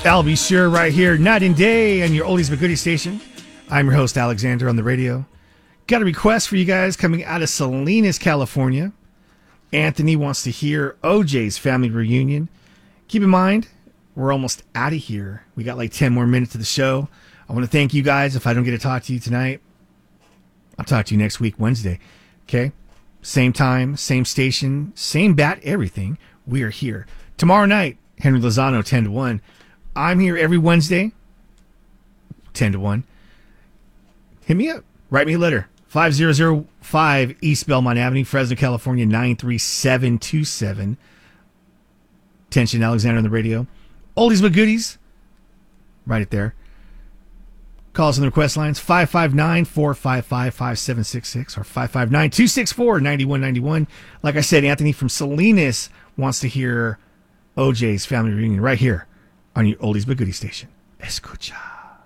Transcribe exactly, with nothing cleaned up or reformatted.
I'll be sure right here, night and day, on your oldies but goodies station. I'm your host, Alexander, on the radio. Got a request for you guys coming out of Salinas, California. Anthony wants to hear O J's Family Reunion. Keep in mind, we're almost out of here. We got like ten more minutes of the show. I want to thank you guys. If I don't get to talk to you tonight, I'll talk to you next week, Wednesday. Okay? Same time, same station, same bat, everything. We are here. Tomorrow night, Henry Lozano, ten to one. I'm here every Wednesday, ten to one. Hit me up. Write me a letter. five thousand five East Belmont Avenue, Fresno, California, nine three seven two seven. Attention, Alexander on the radio. Oldies but goodies. Write it there. Call us on the request lines, five five nine, four five five, five seven six six or five five nine, two six four, nine one nine one. Like I said, Anthony from Salinas wants to hear O J's Family Reunion right here on your Oldies but Goodies station. Escucha.